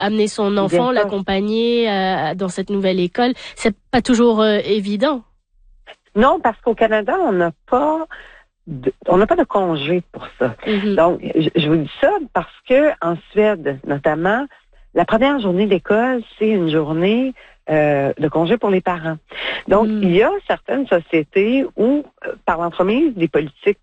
amener son enfant, l'accompagner dans cette nouvelle école, c'est pas toujours évident. Non, parce qu'au Canada, on n'a pas de congé pour ça. Mm-hmm. Donc, je vous dis ça parce que en Suède, notamment, la première journée d'école, c'est une journée de congé pour les parents. Donc, il y a certaines sociétés où, par l'entremise des politiques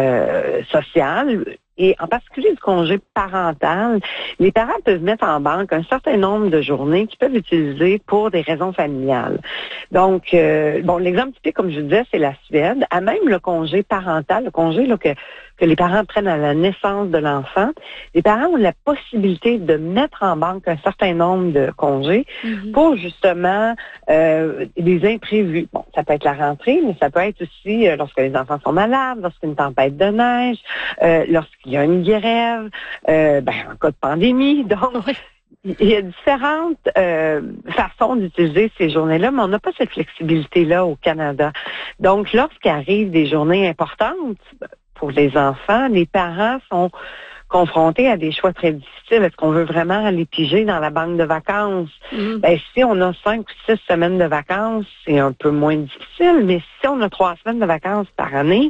sociales, et en particulier du congé parental, les parents peuvent mettre en banque un certain nombre de journées qu'ils peuvent utiliser pour des raisons familiales. Donc, l'exemple typique, comme je disais, c'est la Suède. À même le congé parental, le congé là, que les parents prennent à la naissance de l'enfant, les parents ont la possibilité de mettre en banque un certain nombre de congés pour justement des imprévus. Bon, ça peut être la rentrée, mais ça peut être aussi lorsque les enfants sont malades, lorsqu'il y a une tempête de neige, lorsqu'il y a une grève, en cas de pandémie. Donc, il y a différentes façons d'utiliser ces journées-là, mais on n'a pas cette flexibilité-là au Canada. Donc, lorsqu'arrivent des journées importantes pour les enfants, les parents sont confrontés à des choix très difficiles. Est-ce qu'on veut vraiment aller piger dans la banque de vacances? Si on a 5 ou 6 semaines de vacances, c'est un peu moins difficile, mais si on a 3 semaines de vacances par année,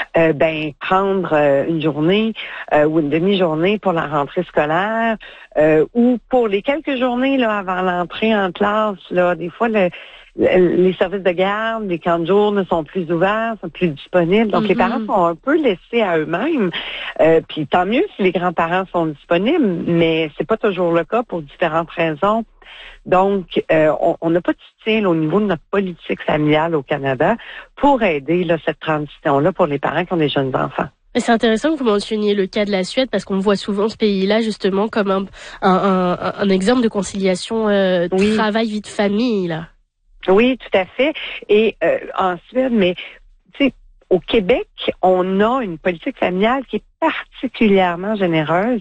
prendre une journée ou une demi-journée pour la rentrée scolaire ou pour les quelques journées là avant l'entrée en classe, là, des fois les services de garde, les camps de jour ne sont plus ouverts, sont plus disponibles. Donc, les parents sont un peu laissés à eux-mêmes. Puis, tant mieux si les grands-parents sont disponibles, mais c'est pas toujours le cas pour différentes raisons. Donc, on n'a pas de soutien là, au niveau de notre politique familiale au Canada pour aider là, cette transition-là pour les parents qui ont des jeunes enfants. C'est intéressant que vous mentionniez le cas de la Suède parce qu'on voit souvent ce pays-là justement comme un exemple de conciliation travail-vie de famille, là. Oui, tout à fait. Et en Suède, mais tu sais, au Québec, on a une politique familiale qui est particulièrement généreuse.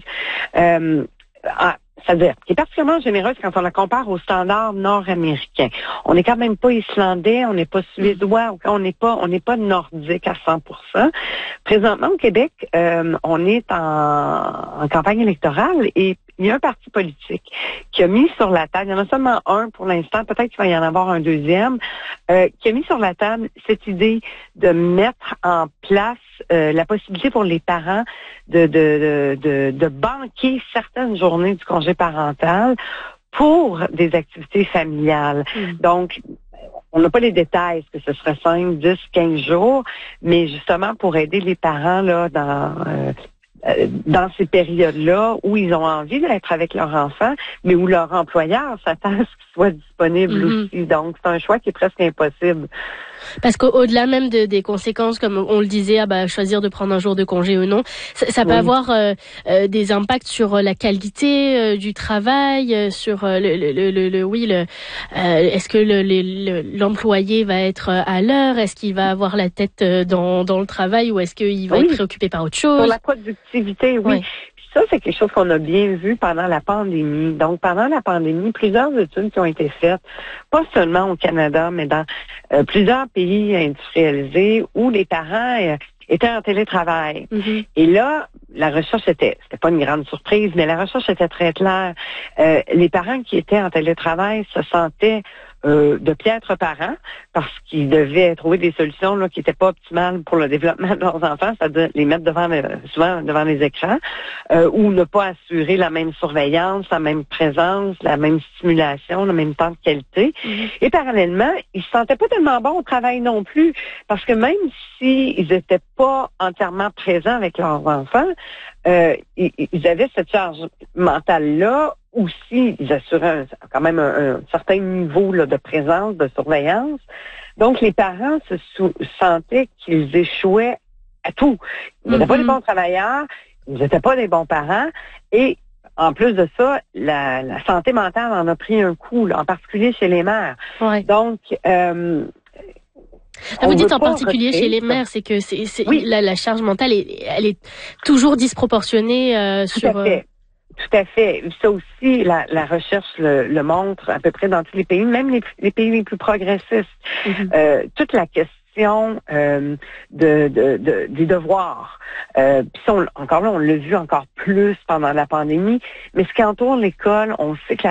C'est-à-dire qui est particulièrement généreuse quand on la compare aux standards nord-américains. On n'est quand même pas islandais, on n'est pas suédois, on n'est pas nordique à 100%. Présentement, au Québec, on est en campagne électorale et il y a un parti politique qui a mis sur la table, il y en a seulement un pour l'instant, peut-être qu'il va y en avoir un deuxième, qui a mis sur la table cette idée de mettre en place la possibilité pour les parents de banquer certaines journées du congé parental pour des activités familiales. Donc, on n'a pas les détails, est-ce que ce serait 5, 10, 15 jours, mais justement pour aider les parents là dans ces périodes-là où ils ont envie d'être avec leur enfant, mais où leur employeur s'attend à ce qu'il soit disponible aussi. Donc, c'est un choix qui est presque impossible. Parce qu'au-delà même des conséquences, comme on le disait, choisir de prendre un jour de congé ou non, ça peut avoir des impacts sur la qualité du travail, sur est-ce que l'employé va être à l'heure, est-ce qu'il va avoir la tête dans le travail ou est-ce qu'il va être préoccupé par autre chose? Pour la productivité, oui. Ça, c'est quelque chose qu'on a bien vu pendant la pandémie. Donc, pendant la pandémie, plusieurs études qui ont été faites, pas seulement au Canada, mais dans plusieurs pays industrialisés où les parents étaient en télétravail. Et là, la recherche c'était pas une grande surprise, mais la recherche était très claire. Les parents qui étaient en télétravail se sentaient de piètres parents parce qu'ils devaient trouver des solutions là, qui n'étaient pas optimales pour le développement de leurs enfants, c'est-à-dire les mettre souvent devant les écrans ou ne pas assurer la même surveillance, la même présence, la même stimulation, le même temps de qualité. Et parallèlement, ils se sentaient pas tellement bons au travail non plus parce que même s'ils n'étaient pas entièrement présents avec leurs enfants, ils avaient cette charge mentale-là. Aussi, ils assuraient quand même un certain niveau là, de présence, de surveillance. Donc, les parents se sentaient qu'ils échouaient à tout. Ils n'étaient pas des bons travailleurs, ils n'étaient pas des bons parents. Et en plus de ça, la santé mentale en a pris un coup, là, en particulier chez les mères. Donc, vous dites en particulier chez les mères, c'est que la charge mentale, elle est toujours disproportionnée sur... Tout à fait. Ça aussi, la recherche le montre à peu près dans tous les pays, même les pays les plus progressistes. Toute la question gestion des devoirs. Puis encore là, on l'a vu encore plus pendant la pandémie. Mais ce qui entoure l'école, on sait que